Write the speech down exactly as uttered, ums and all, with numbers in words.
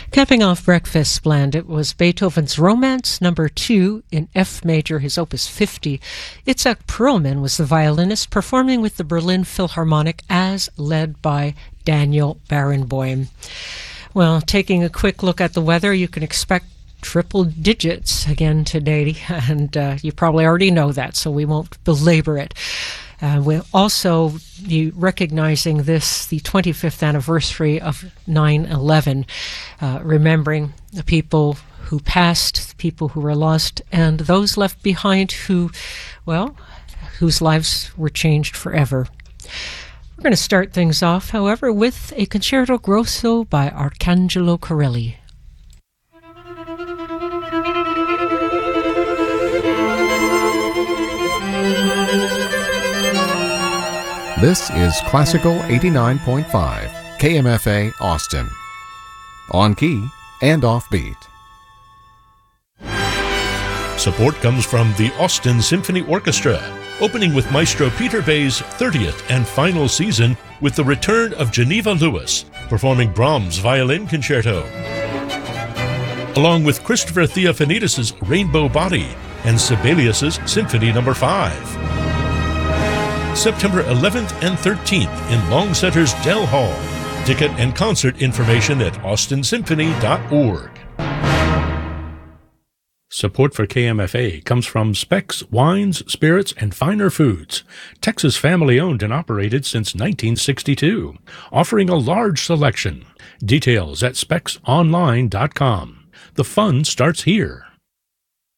Capping off Breakfast Splendid was Beethoven's Romance Number two in F major, his Opus fifty. Itzhak Perlman was the violinist, performing with the Berlin Philharmonic as led by Daniel Barenboim. Well, taking a quick look at the weather, you can expect triple digits again today, and uh, you probably already know that, so we won't belabor it. Uh, we'll also be recognizing this, the twenty-fifth anniversary of nine eleven, uh, remembering the people who passed, the people who were lost, and those left behind who, well, whose lives were changed forever. We're going to start things off, however, with a Concerto Grosso by Arcangelo Corelli. This is Classical eighty-nine point five, K M F A Austin. On key and offbeat. Support comes from the Austin Symphony Orchestra, opening with Maestro Peter Bay's thirtieth and final season with the return of Geneva Lewis, performing Brahms' Violin Concerto, along with Christopher Theophanidis' Rainbow Body and Sibelius' Symphony Number five. September eleventh and thirteenth in Long Center's Dell Hall. Ticket and concert information at austin symphony dot org. Support for K M F A comes from Specs Wines, Spirits, and Finer Foods, Texas family-owned and operated since nineteen sixty-two, offering a large selection. Details at specs online dot com. The fun starts here.